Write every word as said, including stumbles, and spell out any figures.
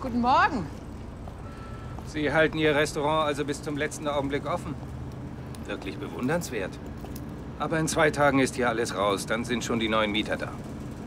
Guten Morgen. Sie halten Ihr Restaurant also bis zum letzten Augenblick offen. Wirklich bewundernswert. Aber in zwei Tagen ist hier alles raus, dann sind schon die neuen Mieter da.